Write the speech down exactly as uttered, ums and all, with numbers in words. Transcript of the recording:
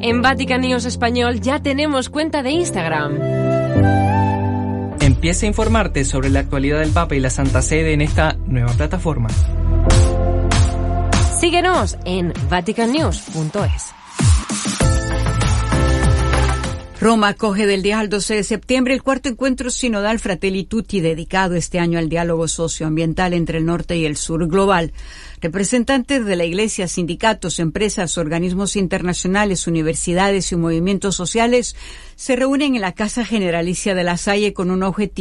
En Vatican News Español ya tenemos cuenta de Instagram. Empieza a informarte sobre la actualidad del Papa y la Santa Sede en esta nueva plataforma. Síguenos en vatican news punto es. Roma acoge del diez al doce de septiembre el cuarto encuentro sinodal Fratelli Tutti dedicado este año al diálogo socioambiental entre el norte y el sur global. Representantes de la Iglesia, sindicatos, empresas, organismos internacionales, universidades y movimientos sociales se reúnen en la Casa Generalicia de La Salle con un objetivo